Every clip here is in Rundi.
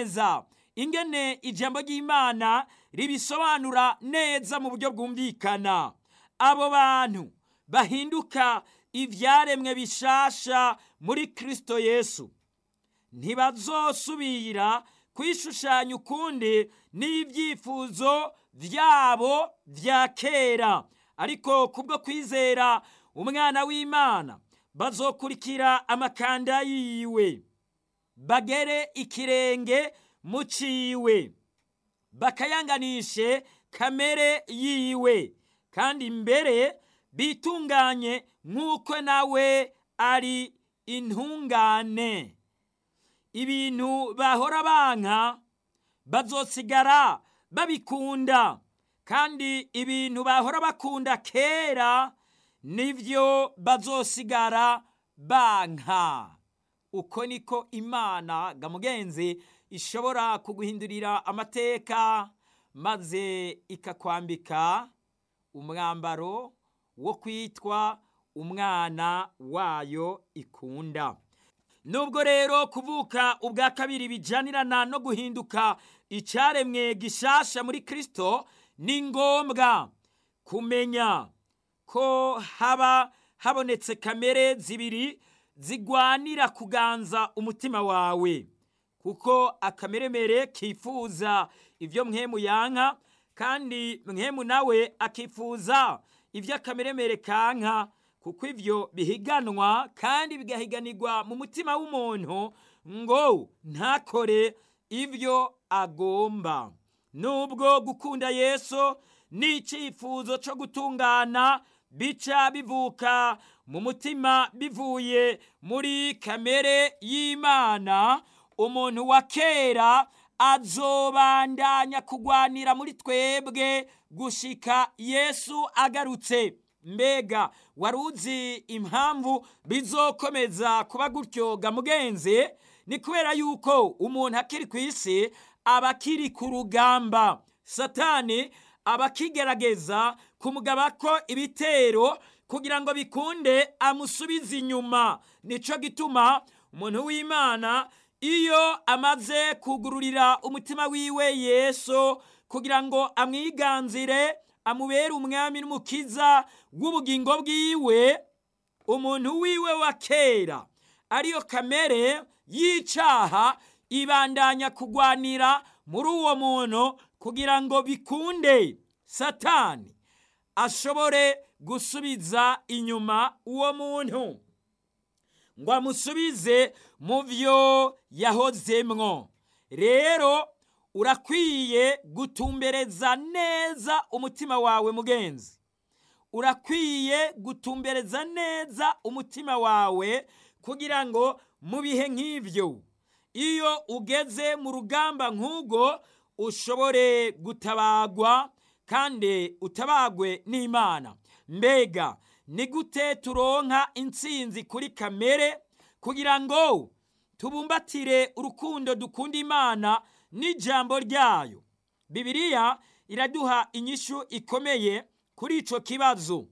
neza ingene ijambo ry'Imana ribisobanura neza mu buryo bwumvikana. Abo bantu bahinduka ivyaremwe bishasha muri Kristo Yesu ntibazosubira kwishushanya ukundi n'ivyifuzo vyabo vya kera, ariko kubwo kwizera umwana w'Imana bazokurikira amakanda yiwe, bagere ikirenge mu ciwe, bakayanganishe kamere yiwe, kandi mbere bitunganye nk'uko nawe ari intungane. Ibintu bahora banka bazosigara babikunda, kandi ibintu bahora bakunda kera nivyo bazosigara banka. Uko niko Imana gamugenzi ishobora kuguhindurira amateka maze ikakwambika umwambaro wo kwitwa umwana wayo ikunda. Nubwo rero kuvuka ubwa kabiri bijanirana no guhinduka icaremwe gishasha muri Kristo, ni ngombwa kumenya ko haba habonetse kamere zibiri zigwanira kuganza umutima wawe, kuko akameremere kifuza ivyo mpwemu yanka, kandi mpwemu nawe akifuza ivyo akameremere kanka, kuko ivyo bihiganwa kandi bigahiganirwa mu mutima w'umuntu ngo ntakore ivyo agomba. Nubwo gukunda Yesu n'icifuzo co gutungana bica bivuka mu mutima bivuye muri kamere y'Imana, umuntu wa kera azobandanya kugwanira muri twebwe gushika Yesu agarutse. Mbega waruzi impamvu bizokomeza kuba gutyo gamugenzi? Ni kubera yuko umuntu akiri ku isi aba akiri ku rugamba. Satani aba akigerageza kumugabako ibitero kugira ngo bikunde amusubize inyuma. Nico gituma umuntu w'Imana iyo amaze kugururira umutima wiwe Yesu kugira ngo amwiganzire, amubere umwami n'umukiza w'ubugingo bwiwe, umuntu wiwe wa kera ariyo kamere y'icaha ibandanya kugwanira muri uwo muntu kugira ngo bikunde Satani ashobore gusubiza inyuma uwo muntu, ngo amusubize mu vyo yahozemwo. Rero urakwiye gutumbereza neza umutima wawe mugenzi, urakwiye gutumbereza neza umutima wawe kugira ngo mu bihe nk'ivyo, iyo ugeze mu rugamba nk'ubwo, ushobore gutabagwa kandi utabagwe n'Imana. Mbega ni gute turonka intsinzi kuri kamere kugira ngo tubumbatire urukundo dukunda Imana n'ijambo ryayo? Bibiliya iraduha inyishu ikomeye kuri ico kibazo.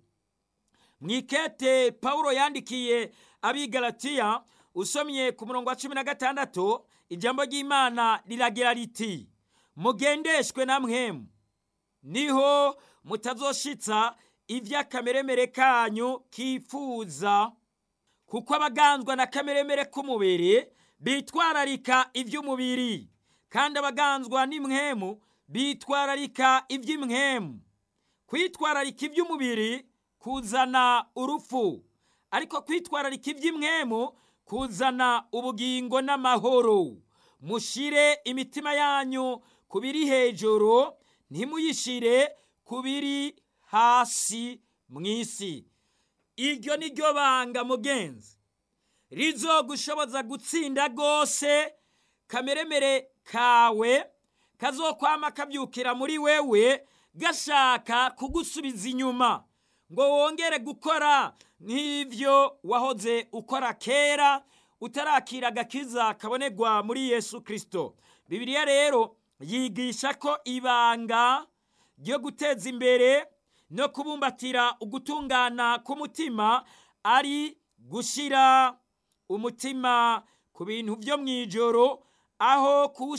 Mwikete Paulo yandikiye abigalatiya, usomye ku murongo wa 16, ijambo ry'Imana riragira riti, mugendeshwe na mpwemu, niho mutazoshitsa ivy'akameremere kanyu kifuza. Kuko abaganzwa na kameremere k'umubiri bitwararika ivy'umubiri, kandi abaganzwa n'impwemu bitwararika ivy'impwemu. Kwitwararika ivy'umubiri kuzana urupfu, ariko kwitwararika ivy'impwemu kuzana ubugingo n'amahoro. Mushire imitima yanyu ku biri hejuru, ntimuyishire ku biri hasi mw'isi. Iryo ni ryo banga mugenzi rizogushoboza gutsinda gose kameremere kawe kazokwama kavyukira muri wewe gashaka kugusubiza inyuma ngo wongere gukora nk'ivyo wahoze ukora kera utarakira agakiza kabonerwa muri Yesu Kristo. Bibiliya rero yigisha ko ibanga ryo guteza imbere no kubumbatira ugutungana k'umutima ari gushira umutima ku bintu vyo mwijoro, aho